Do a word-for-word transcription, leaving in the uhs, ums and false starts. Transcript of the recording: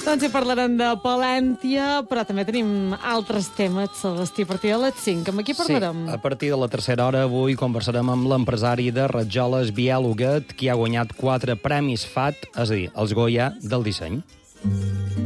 Doncs hi parlarem de Palèntia, però també tenim altres temes, Celestí, a partir de les cinc. Amb qui parlarem? Sí, a partir de la tercera hora avui conversarem amb l'empresari de Rajoles, Biel Huguet, qui ha guanyat quatre premis F A T, és a dir, els Goya del disseny.